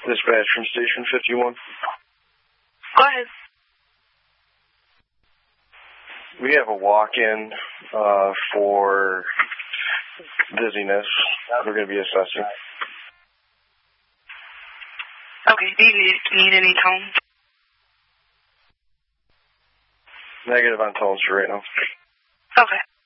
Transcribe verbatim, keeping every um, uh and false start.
Dispatch from Station fifty-one. Go ahead. We have a walk-in uh, for dizziness. We're going to be assessing. Okay, do you need, need any tone? Negative on tones for right now. Okay.